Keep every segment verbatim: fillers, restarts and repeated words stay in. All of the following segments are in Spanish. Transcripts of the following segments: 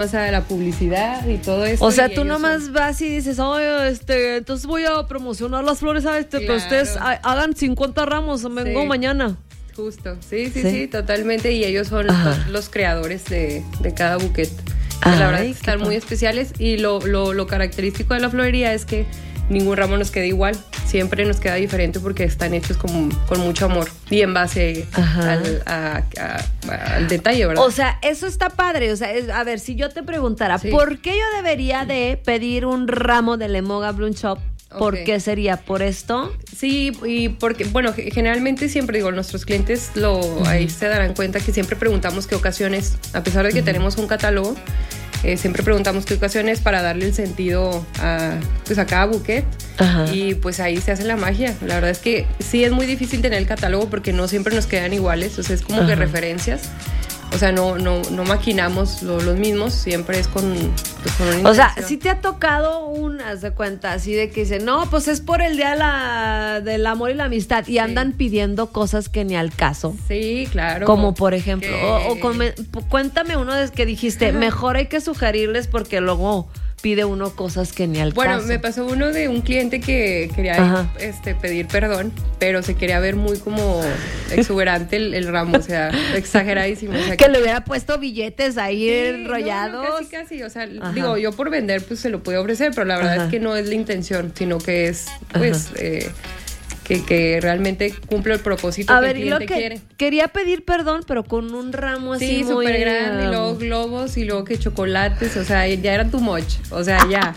O sea, la publicidad y todo eso. O sea, tú nomás son... vas y dices, oye, este, entonces voy a promocionar las flores a este, claro. Pero ustedes ha- hagan cincuenta ramos, vengo sí. mañana. Justo, sí, sí, sí, sí, totalmente. Y ellos son los, los creadores de, de cada buquet. Ay, la verdad es que están muy especiales. Y lo, lo, lo característico de la florería es que ningún ramo nos queda igual. Siempre nos queda diferente porque están hechos con, con mucho amor y en base al, a, a, a, al detalle, ¿verdad? O sea, eso está padre. O sea, es, a ver, si yo te preguntara, sí. ¿por qué yo debería de pedir un ramo de Lemoga Bloom Shop? ¿Por okay. qué sería? ¿Por esto? Sí, y porque, bueno, generalmente siempre digo, nuestros clientes lo uh-huh. ahí se darán cuenta que siempre preguntamos qué ocasiones, a pesar de que uh-huh. tenemos un catálogo, eh, siempre preguntamos qué ocasiones para darle el sentido a, pues a cada buquet. Uh-huh. Y pues ahí se hace la magia. La verdad es que sí es muy difícil tener el catálogo porque no siempre nos quedan iguales, o sea, es como uh-huh. que referencias. O sea, no, no, no maquinamos lo, los mismos, siempre es con, pues, con una intención. O sea, si te ha tocado un, haz de cuenta, así de que dicen, no, pues es por el día la, del amor y la amistad, y sí. andan pidiendo cosas que ni al caso. Sí, claro. Como por ejemplo, que... o, o con, cuéntame uno de que dijiste, ajá. mejor hay que sugerirles porque luego pide uno cosas que ni al bueno, caso. Bueno, me pasó uno de un cliente que quería este, pedir perdón, pero se quería ver muy como exuberante el, el ramo, o sea, exageradísimo. O sea, que, que le hubiera puesto billetes ahí sí, enrollados. No, no, casi, casi, o sea, ajá. digo, yo por vender pues se lo puedo ofrecer, pero la verdad ajá. es que no es la intención, sino que es, pues... Eh, Que, que realmente cumple el propósito a que ver, el cliente y lo que quiere. Quería pedir perdón, pero con un ramo así sí, muy... súper grande, um... y luego globos, y luego que chocolates, o sea, ya era too much, o sea, ya.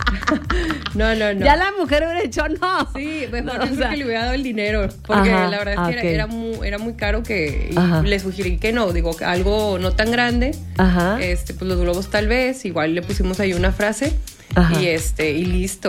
no, no, no. Ya la mujer hubiera dicho no. Sí, mejor no, yo o sea... que le hubiera dado el dinero, porque ajá, la verdad es que okay. era, era, muy, era muy caro que y le sugerí que no, digo, algo no tan grande, ajá. este, pues los globos tal vez, igual le pusimos ahí una frase, ajá. y este, y listo.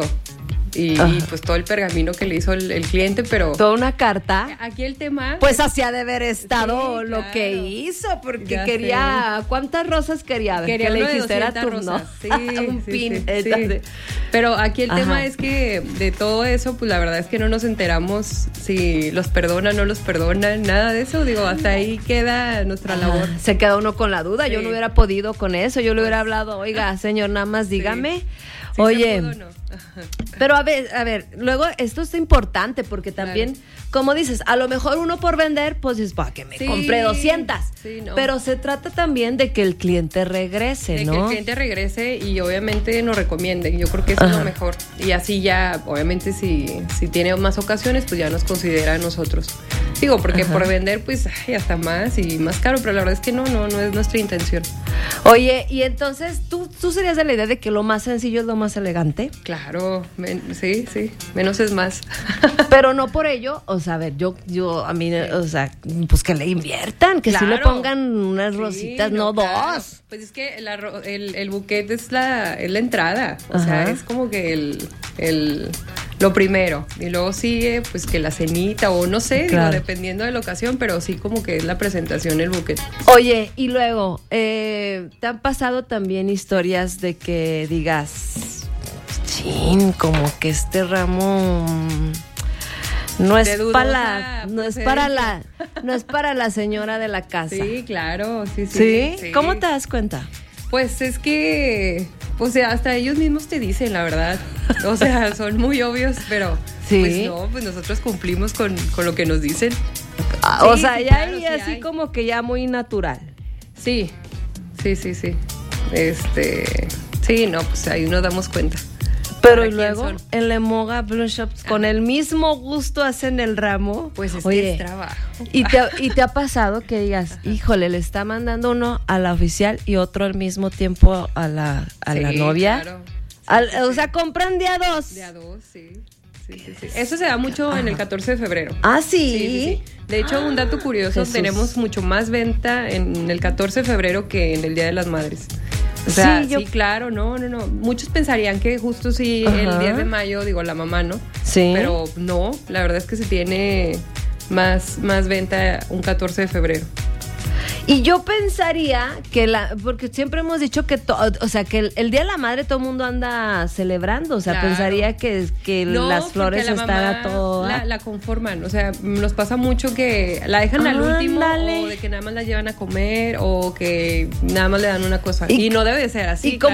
Y, y pues todo el pergamino que le hizo el, el cliente, pero... Toda una carta. Aquí el tema... Pues hacía de haber estado sí, lo claro. que hizo, porque ya quería... Sé. ¿Cuántas rosas quería? Ver, quería que uno le dijiste, era tu, rosas. ¿no? Sí, un sí, pin. Sí, sí. Pero aquí el ajá. tema es que de todo eso, pues la verdad es que no nos enteramos si los perdonan, no los perdonan, nada de eso. Digo, hasta ahí queda nuestra ajá. labor. Se queda uno con la duda. Sí. Yo no hubiera podido con eso. Yo le hubiera hablado, oiga, señor, nada más dígame... Sí. Sí, oye, pudo, ¿no? Pero a ver, a ver, luego esto es importante porque también, claro. como dices, a lo mejor uno por vender, pues es para que me sí, compré doscientas. Sí, no. Pero se trata también de que el cliente regrese, de ¿no? De que el cliente regrese y obviamente nos recomiende. Yo creo que eso ajá. es lo mejor. Y así ya, obviamente, si, si tiene más ocasiones, pues ya nos considera a nosotros. Digo, porque ajá. por vender, pues, ay, hasta más y más caro, pero la verdad es que no, no, no es nuestra intención. Oye, y entonces, ¿tú, tú serías de la idea de que lo más sencillo es lo más elegante? Claro, men, sí, sí, menos es más. Pero no por ello, o sea, a ver, yo, yo, a mí, sí. o sea, pues que le inviertan, que claro. sí le pongan unas rositas, sí, no, no claro. dos. Pues es que la, el, el buquet es la, es la entrada, o ajá. sea, es como que el, el, lo primero, y luego sigue, pues que la cenita, o no sé, claro. digo, dependiendo de la ocasión, pero sí como que es la presentación, el buquet. Oye, y luego, eh, ¿te han pasado también historias de que digas... Chin, como que este ramo no es para la, no es para la, no es para la señora de la casa. Sí, claro, sí, sí. ¿Sí? sí. ¿Cómo te das cuenta? Pues es que, o sea, hasta ellos mismos te dicen, la verdad. O sea, son muy obvios, pero ¿sí? Pues no, pues nosotros cumplimos con, con lo que nos dicen. Ah, sí, o sea, sí, ya claro, hay sí así hay. Como que ya muy natural. Sí, sí, sí, sí. Este, sí, no, pues ahí nos damos cuenta. Pero y luego en Lemoga Bloom Shops ah. con el mismo gusto hacen el ramo. Pues es oye, que es trabajo. Y te, y te ha pasado que digas, ajá. híjole, le está mandando uno a la oficial y otro al mismo tiempo a la, a sí, la novia. Claro. Sí, al, sí, o sí. sea, compran de a dos. De a dos, sí. Sí, sí, sí. Eso se da mucho ajá. en el catorce de febrero. Ah, ¿sí? Sí, sí, sí. De hecho, un dato curioso, Jesús. Tenemos mucho más venta en el catorce de febrero que en el Día de las Madres. O sea, sí, yo... sí, claro, no, no, no. Muchos pensarían que justo sí ajá. el diez de mayo, digo, la mamá, ¿no? Sí. Pero no, la verdad es que se tiene más, más venta un catorce de febrero. Y yo pensaría que la, porque siempre hemos dicho que, to, o sea, que el, el Día de la Madre todo el mundo anda celebrando, o sea, claro. pensaría que, que no, las flores están a todo. La, la conforman, o sea, nos pasa mucho que la dejan ah, al último, dale. o de que nada más la llevan a comer, o que nada más le dan una cosa. Y, y no debe de ser así. Y como